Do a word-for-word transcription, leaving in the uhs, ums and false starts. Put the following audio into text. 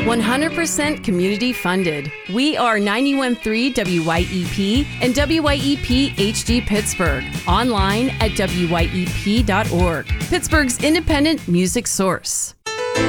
one hundred percent community funded. We are ninety-one point three W Y E P and W Y E P H D Pittsburgh. Online at W Y E P dot org. Pittsburgh's independent music source.